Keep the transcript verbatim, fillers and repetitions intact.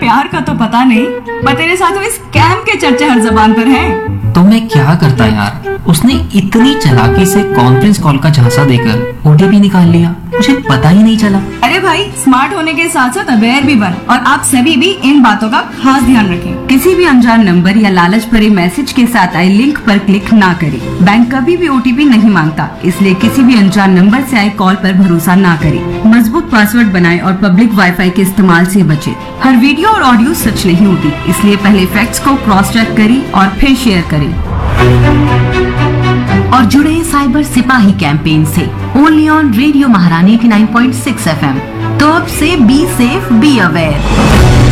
प्यार का तो पता नहीं, पर तेरे साथ हुए स्कैम के चर्चे हर जबान पर हैं। तो मैं क्या करता यार, उसने इतनी चालाकी से कॉन्फ्रेंस कॉल का झांसा देकर ओटीपी निकाल लिया, मुझे पता ही नहीं चला। अरे भाई, स्मार्ट होने के साथ साथ अवेयर भी बन, और आप सभी भी इन बातों का खास ध्यान रखें। किसी भी अनजान नंबर या लालच भरे मैसेज के साथ आए लिंक पर क्लिक ना करें। बैंक कभी भी ओटीपी नहीं मांगता, इसलिए किसी भी अनजान नंबर से आए कॉल पर भरोसा ना करें। मजबूत पासवर्ड बनाएं और पब्लिक वाईफाई के इस्तेमाल से बचें। हर वीडियो और ऑडियो सच नहीं होती, इसलिए पहले फैक्ट्स को क्रॉस चेक करें और फिर शेयर करें। और जुड़े साइबर सिपाही कैंपेन से ओनली ऑन रेडियो महारानी ninety nine point six F M. तो अब से बी सेफ बी अवेयर।